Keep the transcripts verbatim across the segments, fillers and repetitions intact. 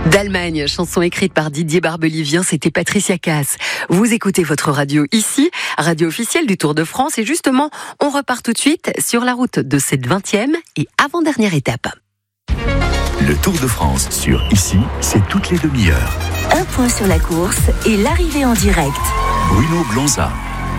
D'Allemagne, chanson écrite par Didier Barbelivien, c'était Patricia Cass. Vous écoutez votre radio ici, radio officielle du Tour de France, et justement, on repart tout de suite sur la route de cette vingtième et avant-dernière étape. Le Tour de France sur Ici, c'est toutes les demi-heures. Un point sur la course et l'arrivée en direct. Bruno Blanza.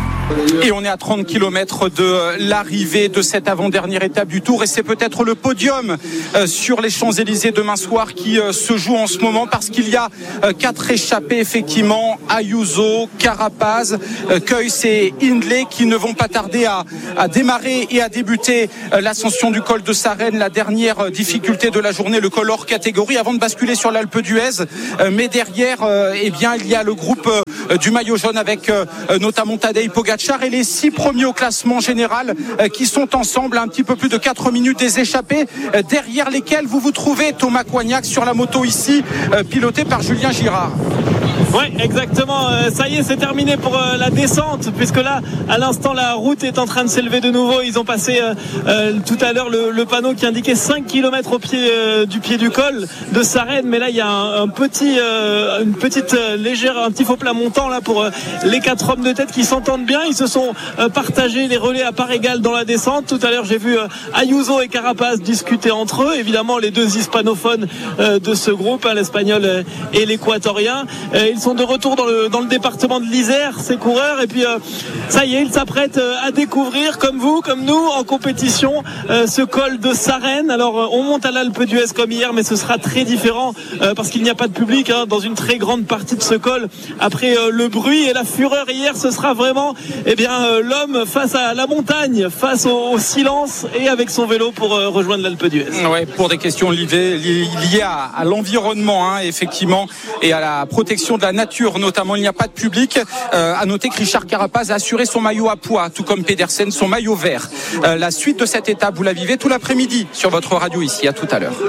Et on est à trente kilomètres de l'arrivée de cette avant-dernière étape du Tour, et c'est peut-être le podium sur les Champs-Élysées demain soir qui se joue en ce moment, parce qu'il y a quatre échappés effectivement, Ayuso, Carapaz, Kuijs et Hindley, qui ne vont pas tarder à, à démarrer et à débuter l'ascension du col de Sarenne, la dernière difficulté de la journée, le col hors catégorie, avant de basculer sur l'Alpe d'Huez. Mais derrière, eh bien, il y a le groupe du maillot jaune avec notamment Tadej Pogacar et les six premiers au classement général qui sont ensemble à un petit peu plus de quatre minutes des échappés, derrière lesquels vous vous trouvez Thomas Coignac sur la moto ici, piloté par Julien Girard. Oui, exactement. Euh, ça y est, c'est terminé pour euh, la descente, puisque là, à l'instant, la route est en train de s'élever de nouveau. Ils ont passé euh, euh, tout à l'heure le, le panneau qui indiquait cinq kilomètres au pied euh, du pied du col de Sarenne. Mais là, il y a un, un petit, euh, une petite euh, légère, un petit faux plat montant là pour euh, les quatre hommes de tête qui s'entendent bien. Ils se sont euh, partagés les relais à part égale dans la descente. Tout à l'heure, j'ai vu euh, Ayuso et Carapaz discuter entre eux. Évidemment, les deux hispanophones euh, de ce groupe, hein, l'espagnol euh, et l'équatorien. Euh, Ils sont de retour dans le, dans le département de l'Isère, ces coureurs, et puis euh, ça y est, ils s'apprêtent euh, à découvrir, comme vous, comme nous, en compétition, euh, ce col de Sarenne. Alors, euh, on monte à l'Alpe d'Huez comme hier, mais ce sera très différent euh, parce qu'il n'y a pas de public hein, dans une très grande partie de ce col. Après euh, le bruit et la fureur hier, ce sera vraiment eh bien, euh, l'homme face à la montagne, face au, au silence, et avec son vélo pour euh, rejoindre l'Alpe d'Huez. Ouais, pour des questions liées, liées à, à l'environnement, hein, effectivement, et à la protection de la nature notamment. Il n'y a pas de public. Euh, à noter que Richard Carapaz a assuré son maillot à pois, tout comme Pedersen son maillot vert. Euh, la suite de cette étape, vous la vivez tout l'après-midi sur votre radio ici. À tout à l'heure.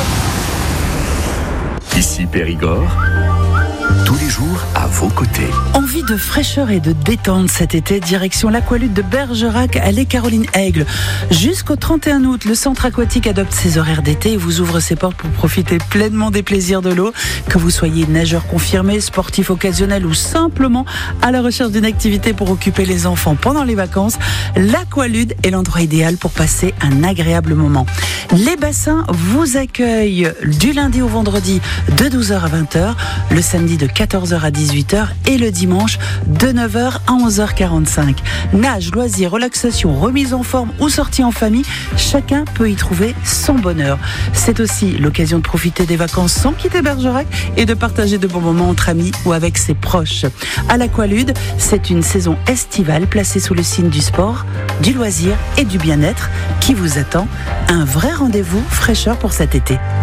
Ici Périgord, tous les jours à vos côtés. Envie de fraîcheur et de détente cet été, direction l'aqualude de Bergerac, allée Caroline Aigle. Jusqu'au trente et un août, le centre aquatique adopte ses horaires d'été et vous ouvre ses portes pour profiter pleinement des plaisirs de l'eau. Que vous soyez nageur confirmé, sportif occasionnel ou simplement à la recherche d'une activité pour occuper les enfants pendant les vacances, l'aqualude est l'endroit idéal pour passer un agréable moment. Les bassins vous accueillent du lundi au vendredi de douze heures à vingt heures, le samedi de quatorze heures à dix-huit heures et le dimanche de neuf heures à onze heures quarante-cinq. Nage, loisirs, relaxation, remise en forme ou sortie en famille, chacun peut y trouver son bonheur. C'est aussi l'occasion de profiter des vacances sans quitter Bergerac et de partager de bons moments entre amis ou avec ses proches. À l'Aqualude, c'est une saison estivale placée sous le signe du sport, du loisir et du bien-être qui vous attend. Un vrai rendez-vous fraîcheur pour cet été.